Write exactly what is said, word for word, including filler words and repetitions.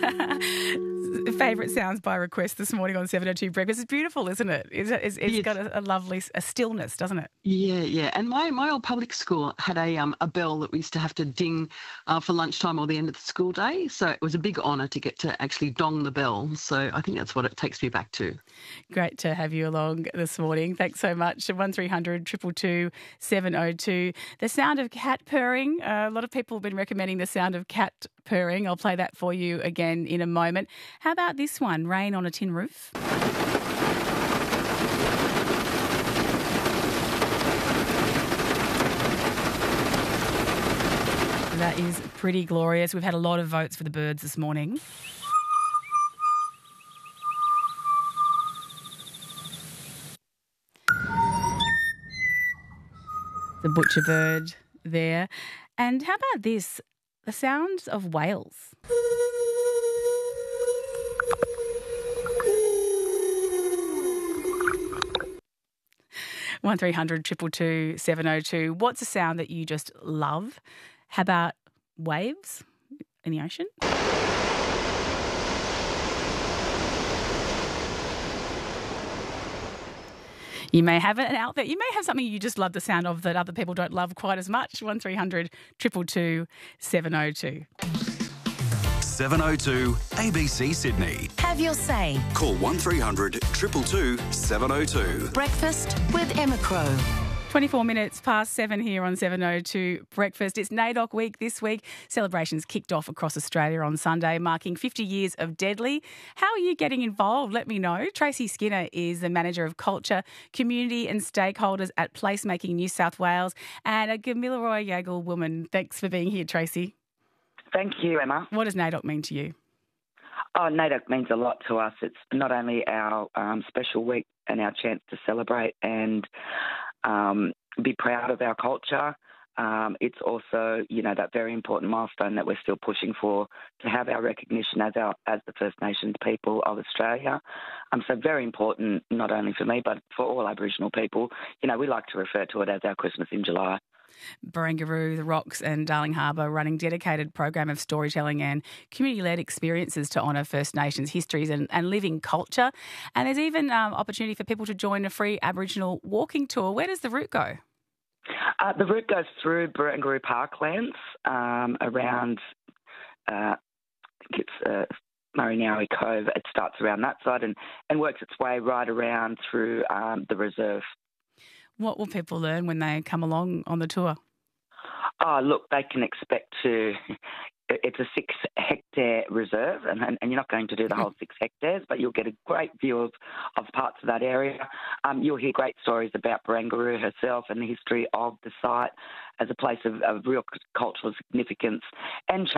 Favourite sounds by request this morning on seven oh two Breakfast. It's beautiful, isn't it? It's, it's, it's Yes. got a, a lovely a stillness, doesn't it? Yeah, yeah. And my, my old public school had a um a bell that we used to have to ding uh, for lunchtime or the end of the school day. So it was a big honour to get to actually dong the bell. So I think that's what it takes me back to. Great to have you along this morning. Thanks so much. one three hundred two two two seven oh two. The sound of cat purring. Uh, a lot of people have been recommending the sound of cat purring. I'll play that for you again in a moment. How about this one? Rain on a tin roof. That is pretty glorious. We've had a lot of votes for the birds this morning. The butcher bird there. And how about this? The sounds of whales. one three hundred two two two seven oh two. What's a sound that you just love? How about waves in the ocean? You may have it out there. You may have something you just love the sound of that other people don't love quite as much. one three hundred two two two seven oh two. seven oh two A B C Sydney. Have your say. Call one three hundred two two two seven oh two. Breakfast with Emma Crow. twenty-four minutes past seven here on seven oh two Breakfast. It's NAIDOC week this week. Celebrations kicked off across Australia on Sunday, marking fifty years of Deadly. How are you getting involved? Let me know. Tracy Skinner is the Manager of Culture, Community and Stakeholders at Placemaking New South Wales, and a Gamilaroi Yagle woman. Thanks for being here, Tracy. Thank you, Emma. What does NAIDOC mean to you? Oh, NAIDOC means a lot to us. It's not only our um, special week and our chance to celebrate and um, be proud of our culture. Um, it's also, you know, that very important milestone that we're still pushing for to have our recognition as our as the First Nations people of Australia. Um, so very important, not only for me, but for all Aboriginal people. You know, we like to refer to it as our Christmas in July. Barangaroo, The Rocks and Darling Harbour running dedicated program of storytelling and community-led experiences to honour First Nations histories and, and living culture. And there's even um, opportunity for people to join a free Aboriginal walking tour. Where does the route go? Uh, the route goes through Barangaroo Parklands um, around, uh, I think it's uh, Murray Cove. It starts around that side and, and works its way right around through um, the reserve. What will people learn when they come along on the tour? Oh, look, they can expect to... It's a six-hectare reserve, and, and, and you're not going to do the whole six hectares, but you'll get a great view of, of parts of that area. Um, you'll hear great stories about Barangaroo herself and the history of the site as a place of, of real cultural significance and